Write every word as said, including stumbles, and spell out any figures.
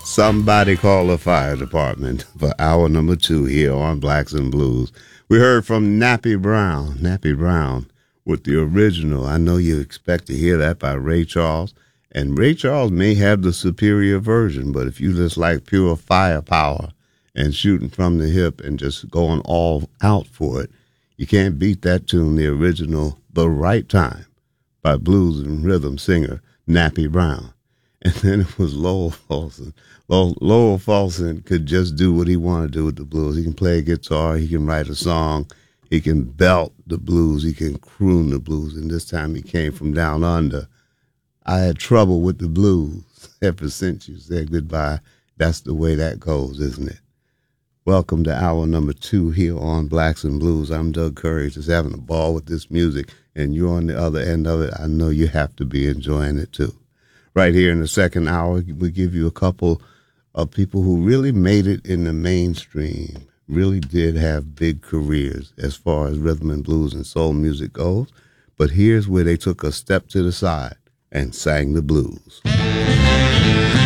Somebody call the fire department for hour number two here on Blacks and Blues. We heard from Nappy Brown, Nappy Brown with the original. I know you expect to hear that by Ray Charles. And Ray Charles may have the superior version, but if you just like pure firepower and shooting from the hip and just going all out for it, you can't beat that tune, the original, The Right Time, by blues and rhythm singer Nappy Brown. And then it was Lowell Fulson. Lowell, Lowell Fulson could just do what he wanted to do with the blues. He can play a guitar, he can write a song, he can belt the blues, he can croon the blues. And this time he came from down under. I had trouble with the blues ever since you said goodbye. That's the way that goes, isn't it? Welcome to hour number two here on Blacks and Blues. I'm Doug Curry, just having a ball with this music, and you're on the other end of it. I know you have to be enjoying it too. Right here in the second hour, we give you a couple of people who really made it in the mainstream, really did have big careers as far as rhythm and blues and soul music goes. But here's where they took a step to the side and sang the blues.